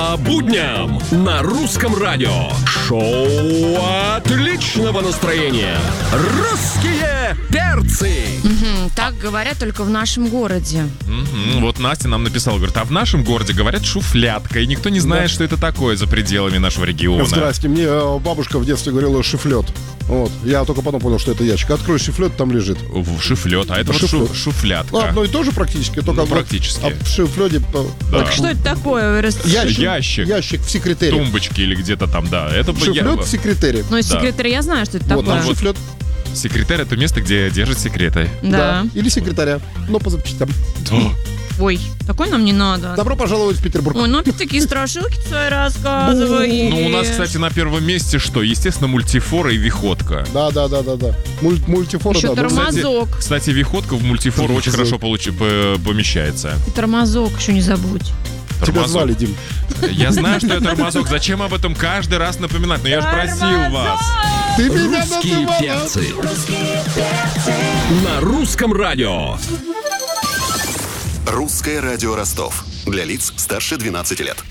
По будням на Русском радио. Шоу отличного настроения. Русские перцы. Так говорят только в нашем городе. Вот Настя нам написала, говорит, а в нашем городе говорят шуфлятка, и никто не знает, что это такое за пределами нашего региона. Здрасте, мне бабушка в детстве говорила шифлет. Вот. Я только потом понял, что это ящик. Открой шифлет, там лежит. Шифлет, а это вот шуфлятка. Одно и то же практически, только практически. в шифлете. Да. Что это такое? Ящик в секретаре. Тумбочки или где-то там, да. Это Шифлет в секретаре. Ну, секретарь я знаю, что это Вот такое. там шифлет. Секретарь — это место, где держат секреты. Да. Или секретаря. Но по запчастям. Ой, такой нам не надо. Добро пожаловать в Петербург. Ой, ну опять такие страшилки свои рассказываешь. Ну, у нас, кстати, на первом месте что? Естественно, мультифора и виходка. Да. Мультифора, Еще да. тормозок. Кстати, виходка в мультифору очень хорошо помещается. И тормозок еще не забудь. Тебя Тормозок. звали, Дим. Я знаю, что я тормозок. Зачем об этом каждый раз напоминать? Но я же просил вас. Ты меня Русские называла. перцы. На Русском радио. Русское радио Ростов. Для лиц старше 12 лет.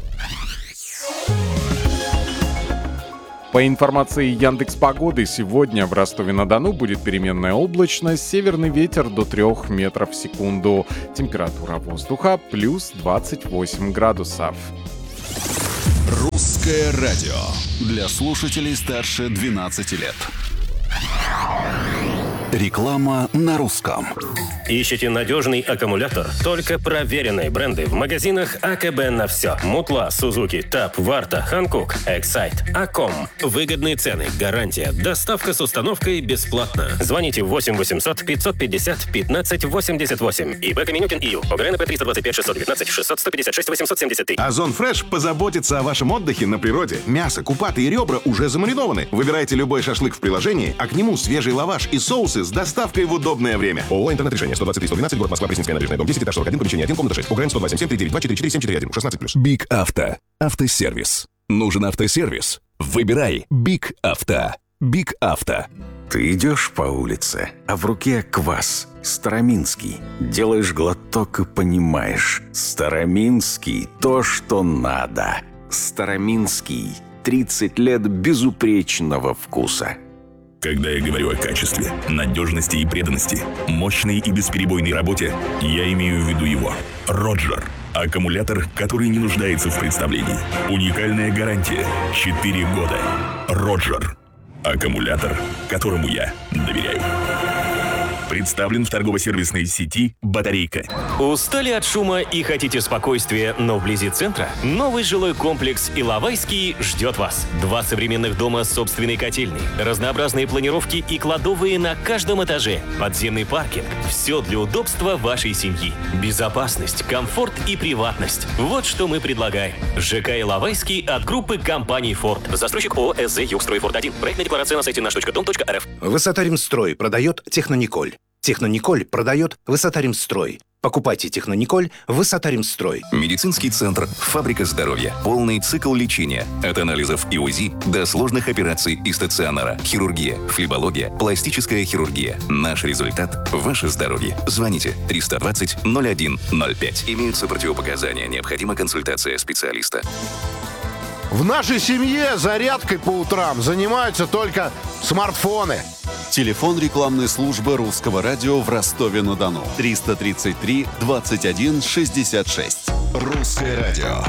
По информации Яндекс.Погоды, сегодня в Ростове-на-Дону будет переменная облачность, северный ветер до 3 метров в секунду. Температура воздуха плюс 28 градусов. Русское радио. Для слушателей старше 12 лет. Реклама на русском. Ищите надежный аккумулятор? Только проверенные бренды в магазинах АКБ на все. Мутла, Сузуки, ТАП, Варта, Ханкук, Эксайт, Аком. Выгодные цены, гарантия, доставка с установкой бесплатно. Звоните 8 800 550 15 88. ИБ Каменюкин ИЮ. ОГРНП 325 619 600 156 873. Озон Фреш позаботится о вашем отдыхе на природе. Мясо, купаты и ребра уже замаринованы. Выбирайте любой шашлык в приложении, а к нему свежий лаваш и соусы с доставкой в удобное время. ООО «Интернет-решение», 123-112, город Москва, Пресненская набережная, дом 10, этаж 41, помещение 1, комната 6. УГРН 127 392 44741, 16+. Биг Авто. Автосервис. Нужен автосервис? Выбирай Биг Авто. Биг Авто. Ты идешь по улице, а в руке квас. Староминский. Делаешь глоток и понимаешь. Староминский – то, что надо. Староминский. 30 лет безупречного вкуса. Когда я говорю о качестве, надежности и преданности, мощной и бесперебойной работе, я имею в виду его. Роджер. Аккумулятор, который не нуждается в представлении. Уникальная гарантия. 4 года. Роджер. Аккумулятор, которому я доверяю. Представлен в торгово-сервисной сети «Батарейка». Устали от шума и хотите спокойствия, но вблизи центра? Новый жилой комплекс «Иловайский» ждет вас. 2 современных дома с собственной котельной, разнообразные планировки и кладовые на каждом этаже, подземный паркинг. Все для удобства вашей семьи. Безопасность, комфорт и приватность. Вот что мы предлагаем. ЖК «Иловайский» от группы компаний «Форд». Застройщик ООО «СЗ Югстрой Форд-1». Проектная декларация на сайте наш.дом.рф. Высота-Ремстрой продает Технониколь. Технониколь продает Высота-Ремстрой. Покупайте Технониколь Высота-Ремстрой. Медицинский центр «Фабрика здоровья». Полный цикл лечения. От анализов и УЗИ до сложных операций и стационара. Хирургия, флебология, пластическая хирургия. Наш результат – ваше здоровье. Звоните 320 01 05. Имеются противопоказания. Необходима консультация специалиста. В нашей семье зарядкой по утрам занимаются только смартфоны. Телефон рекламной службы Русского радио в Ростове-на-Дону. 333 21 66. Русское радио.